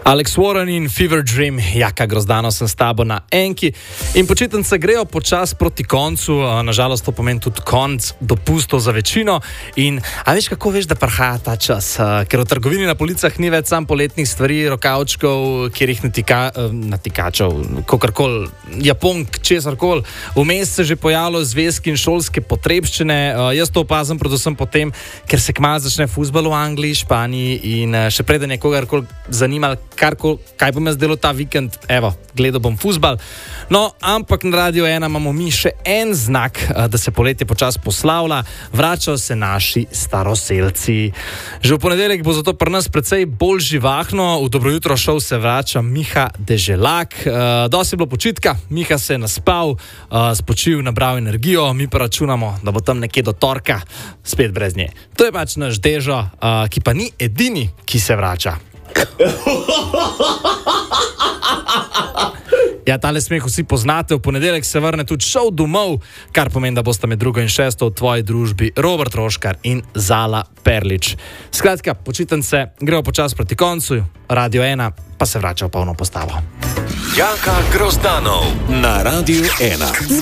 Alex Warren in Fever Dream, Jaka Grozdano sem s tabo na enki in počitnice grejo počas proti koncu, nažalost to pomeni tudi konc dopustov za večino in a veš kako veš, da prihaja ta čas, ker v trgovini na policah ni več sam poletnih stvari, rokavčkov, kjer jih natikačev, kakorkoli, japonk, česarkoli, vmes se že pojavilo zvezki in šolske potrebščine, jaz to opazim predvsem potem, ker se kmalu začne fuzbal v Angliji, Španiji in še preden je kogarkoli zanimal, kaj bom jaz delal ta vikend, evo, gledal bom fuzbal. No, ampak na Radio 1 imamo mi še en znak, da se poletje počas poslavlja, vračajo se naši staroselci. Že v ponedeljek bo zato pri nas precej bolj živahno, v Dobro jutro šov se vrača Miha Deželak. Dosti je bilo počitka, Miha se je naspal, spočil, nabral energijo, mi pa računamo, da bo tam nekje do torka spet brez nje. To je pač naš Dežo, ki pa ni edini, ki se vrača. Ja, tale smeh vsi poznate, v ponedeljek se vrne tudi šov domov, kar pomeni, da boste med 2. in 6. v tvoji družbi Robert Roškar in Zala Perlič. Skratka, počitnice grejo počas proti koncu, Radio 1 pa se vrača v polno postavo. Jaka Grozdanov na Radio 1.